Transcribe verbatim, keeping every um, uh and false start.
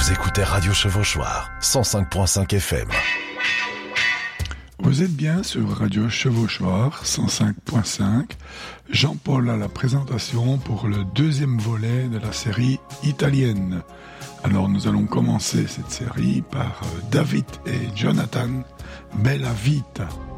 Vous écoutez Radio Chevauchoir, cent cinq virgule cinq F M. Vous êtes bien sur Radio Chevauchoir, cent cinq virgule cinq. Jean-Paul à la présentation pour le deuxième volet de la série italienne. Alors nous allons commencer cette série par David et Jonathan, Bella Vita.